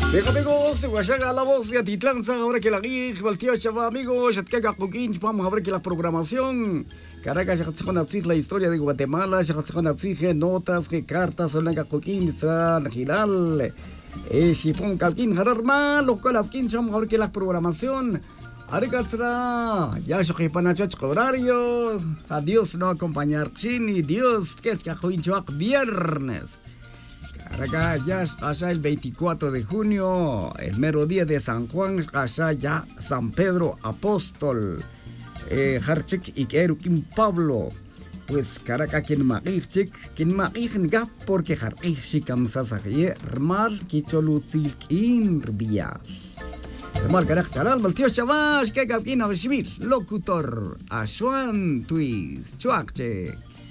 Bien amigos, llega la voz de Atitlán, ahora que la guía, Baltía Chava, amigos, ya que vamos a ver que la programación. Caracas, ya se conoce la historia de Guatemala, ya se conoce notas, cartas, son la coquín, Gilal, Shipon, Calquín, Jararma, local, Alquín, vamos a ver que la programación. Arigatsra, ya se que panachach horario. Adiós, no acompañar chini, Dios, que es que viernes. Caracas, ya allá el 24 de junio, el mero día de San Juan, allá ya San Pedro Apóstol, Harchik y Kerukim Pablo. Pues Caracas, quien maíchik, quien maíjnga, porque Harchik amsasaje, Rmal, Kicholutzil, Inrbia. Rmal Caracas, Chalal, Maltío Chavash, que Gabina Bishmil, locutor, Ashuan Tuis, Chuache.